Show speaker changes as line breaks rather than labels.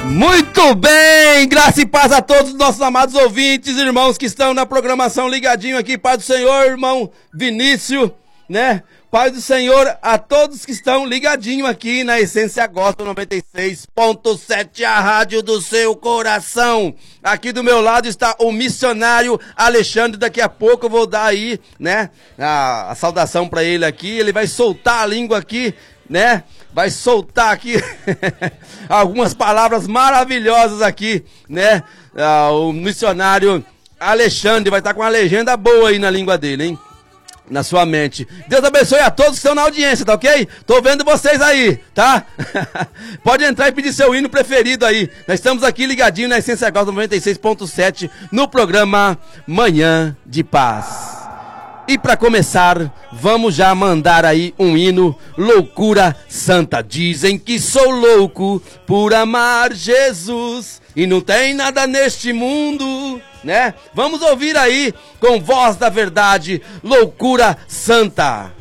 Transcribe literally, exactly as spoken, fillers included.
Muito bem, graça e paz a todos os nossos amados ouvintes, irmãos que estão na programação ligadinho aqui, Pai do Senhor, irmão Vinícius, né? Pai do Senhor a todos que estão ligadinho aqui na Essência Gospel noventa e seis ponto sete, a rádio do seu coração. Aqui do meu lado está o missionário Alexandre, daqui a pouco eu vou dar aí, né, a, a saudação para ele aqui, ele vai soltar a língua aqui, né? Vai soltar aqui algumas palavras maravilhosas aqui, né? Ah, o missionário Alexandre vai estar com uma legenda boa aí na língua dele, hein? Na sua mente. Deus abençoe a todos que estão na audiência, tá ok? Tô vendo vocês aí, tá? Pode entrar e pedir seu hino preferido aí. Nós estamos aqui ligadinho na Essência Gospel noventa e seis ponto sete no programa Manhã de Paz. E para começar, vamos já mandar aí um hino, Loucura Santa. Dizem que sou louco por amar Jesus e não tem nada neste mundo, né? Vamos ouvir aí, com voz da verdade, Loucura Santa.